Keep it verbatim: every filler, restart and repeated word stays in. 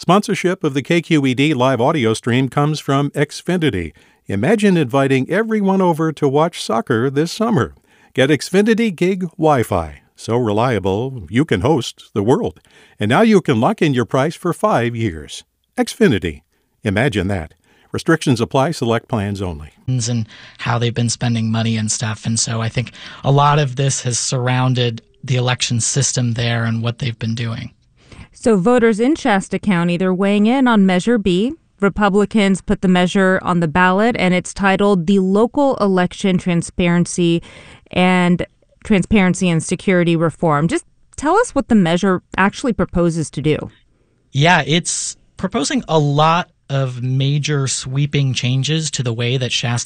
Sponsorship of the K Q E D live audio stream comes from Xfinity. Imagine inviting everyone over to watch soccer this summer. Get Xfinity Gig Wi-Fi. So reliable, you can host the world. And now you can lock in your price for five years. Xfinity. Imagine that. Restrictions apply. Select plans only. And how they've been spending money and stuff. And so I think a lot of this has surrounded the election system there and what they've been doing. So voters in Shasta County, they're weighing in on Measure B. Republicans put the measure on the ballot, and it's titled the Local Election Transparency and Transparency and Security Reform. Just tell us what the measure actually proposes to do. Yeah, it's proposing a lot of major sweeping changes to the way that Shasta